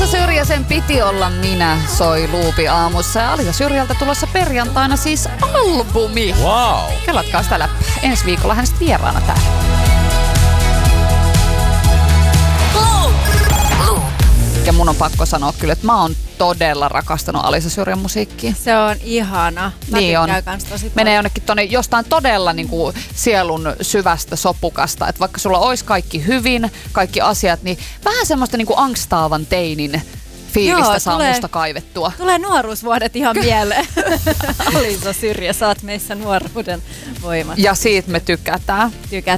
Syrjäsen piti olla minä, soi Luupi aamussa. Ja Alisa Syrjältä tulossa perjantaina siis albumi. Wow. Kelatkaa sitä läppää. Ensi viikolla hän sitten vieraana täällä. Ja mun on pakko sanoa kyllä, että mä oon todella rakastanut Alisa Syrjän musiikkia. Se on ihana. Mä niin on. Kans tosi paljon. Menee jonnekin tonne jostain todella niinku sielun syvästä sopukasta. Että vaikka sulla olisi kaikki hyvin, kaikki asiat, niin vähän semmoista niinku angstaavan teinin fiilistä saa musta kaivettua. Tulee nuoruusvuodet ihan mieleen. Alisa Syrjä, sä oot meissä nuoruuden voimat. Ja siitä me tykätään.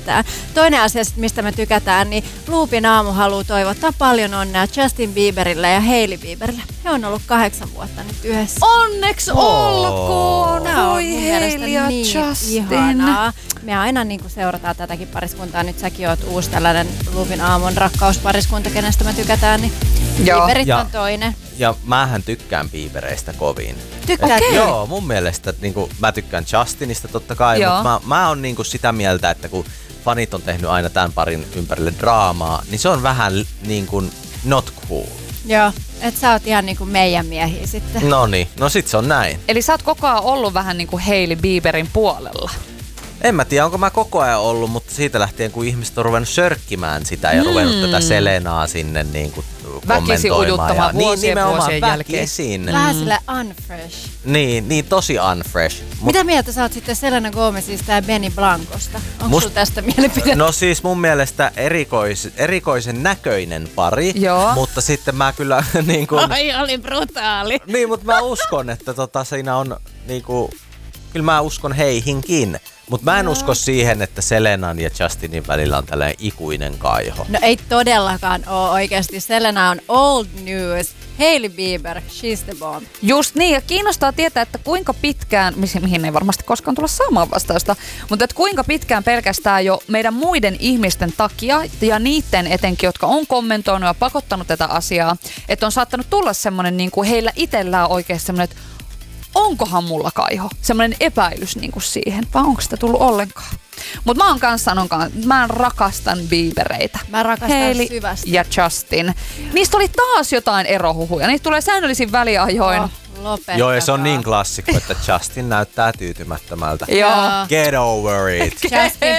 Toinen asia, mistä me tykätään, niin Loopin aamu haluaa toivottaa paljon onnea Justin Bieberille ja Hailey Bieberille. He on ollut 8 vuotta nyt yhdessä. Onneksi olkoon! Tämä on Voi mun mielestä Hailey ja niin Justin. ihanaa. Me aina niin kuin seurataan tätäkin pariskuntaa. Nyt säkin oot uusi tällainen Loopin aamun rakkauspariskunta, kenestä me tykätään. Niin Bieberit on toinen. Ja mähän tykkään Biebereistä kovin. Tykkäät? Joo, mun mielestä niinku, mä tykkään Justinista totta kai, mutta mä oon niinku sitä mieltä, että kun fanit on tehnyt aina tämän parin ympärille draamaa, niin se on vähän niinku not cool. Joo, että sä oot ihan niinku meidän miehiä sitten. Noniin, no sit se on näin. Eli sä oot koko ajan ollut vähän niinku Hailey Bieberin puolella. En mä tiedä, onko mä koko ajan ollut, mutta siitä lähtien, kun ihmiset on ruvennut sörkkimään sitä ja ruvennut tätä Selenaa sinne niin kuin kommentoimaan. Väkisin ujuttamaan vuosien jälkeen. Väkisin. Vähän sille unfresh. Niin tosi unfresh. Mitä mieltä sä oot sitten Selena Gomezista ja Benny Blancosta? Onko sulla tästä mielipide? No siis mun mielestä erikoisen näköinen pari, mutta sitten mä kyllä niin kuin... Oi, oli brutaali. Niin, mutta mä uskon, että siinä on niin kuin... Kyllä mä uskon heihinkin. Mutta mä en usko siihen, että Selenan ja Justinin välillä on tällainen ikuinen kaiho. No ei todellakaan ole oikeasti. Selena on old news. Hailey Bieber, she's the bomb. Just niin, ja kiinnostaa tietää, että kuinka pitkään, mihin ei varmasti koskaan tulla saamaan vastausta, mutta että kuinka pitkään pelkästään jo meidän muiden ihmisten takia ja niiden etenkin, jotka on kommentoinut ja pakottanut tätä asiaa, että on saattanut tulla semmoinen, niin kuin heillä itsellään oikeasti semmoinen, että onkohan mulla kaiho? Semmoinen epäilys niinku siihen, vai onko sitä tullut ollenkaan? Mutta mä oon kanssa mä rakastan Biebereitä. Mä rakastan Hailey syvästi. ja Justin. Niistä oli taas jotain erohuhuja. Niistä tulee säännöllisin väliajoin. Lopettakaa. Joo, ja se on niin klassikko, että Justin näyttää tyytymättömältä. Joo. Get over it. Justin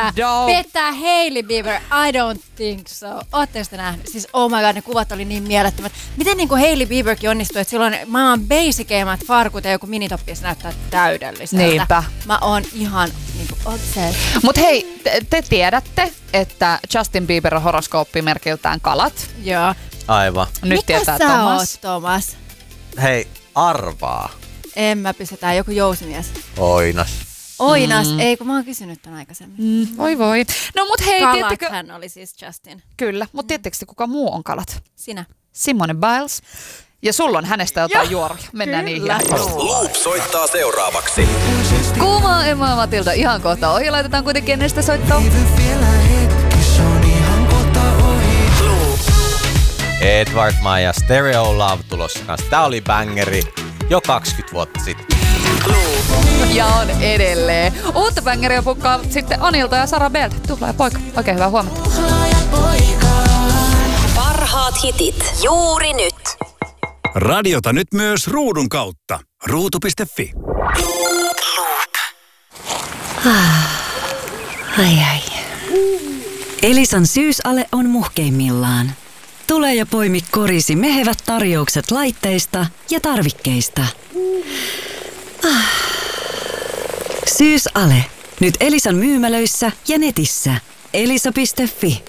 pettää Hailey Bieber. I don't think so. Ootteko te nähnyt? Siis oh my god, ne kuvat oli niin mielettömät. Miten niin kuin Hailey Bieberkin onnistui, että silloin maailman basiceimmat farkut ja joku minitoppis näyttää täydelliseltä. Niinpä. Mä oon ihan niinku obsessed. Mut hei, te tiedätte, että Justin Bieber on horoskooppimerkiltään kalat. Joo. Aivan. Nyt mikä tietää sä Thomas. oot, Thomas? Hei, arvaa. En mä pystytään, joku jousimies. Oinas. Oinas, ei kun mä oon kysynyt tän aikaisemmin. Voi. No mut hei, Kalat tiedättekö? hän oli siis Justin. Kyllä, mut tiedättekö kuka muu on kalat? Sinä. Simone Biles. Ja sulla on hänestä jotain juoruja. Mennään niihin. Loop soittaa seuraavaksi. Kuumaa Emma Matilda ihan kohta ohi. Laitetaan kuitenkin kenestä soittoa. Edward Maja, Stereo Love tulossa kanssa. Tää oli bangeri jo 20 vuotta sitten. Ja on edelleen. Uutta bängeria pukkaa sitten Anilta ja Sara Bell. Tupla ja poika. Oikein hyvää huomenta. Parhaat hitit juuri nyt. Radiota nyt myös ruudun kautta. Ruutu.fi. Ai. Elisan syysale on muhkeimmillaan. Tule ja poimi korisi mehevät tarjoukset laitteista ja tarvikkeista. Syysale. Nyt Elisan myymälöissä ja netissä. Elisa.fi.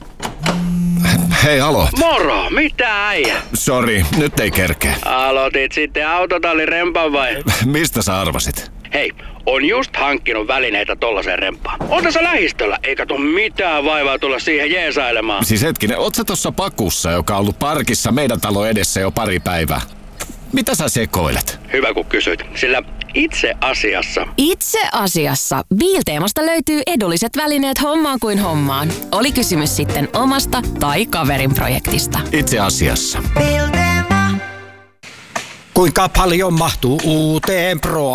Hei, alo. Moro, mitä äijä? Sori, nyt ei kerkeä. Aloitit sitten autotallirempan vai? Mistä sä arvasit? Hei, on just hankkinut välineitä tollaseen rempaan. On tässä lähistöllä, eikä tuu mitään vaivaa tulla siihen jeesailemaan. Siis hetkinen, oot sä tossa pakussa, joka on ollut parkissa meidän talo edessä jo pari päivää? Mitä sä sekoilet? Hyvä kun kysyit, sillä itse asiassa Biilteemasta löytyy edulliset välineet hommaan kuin hommaan. Oli kysymys sitten omasta tai kaverin projektista. Itse asiassa. Kuinka paljon mahtuu uuteen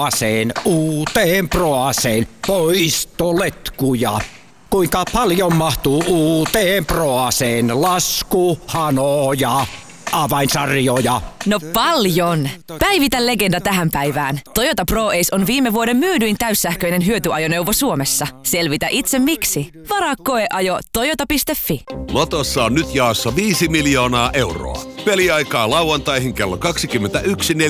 Proaseen poistoletkuja? Kuinka paljon mahtuu uuteen Proaseen laskuhanoja? avainsarjoja? No paljon! Päivitä legenda tähän päivään. Toyota ProAce on viime vuoden myydyin täyssähköinen hyötyajoneuvo Suomessa. Selvitä itse miksi. Varaa koeajo toyota.fi. Lotossa on nyt jaossa 5 miljoonaa euroa. Peliaikaa lauantaihin kello 21.40.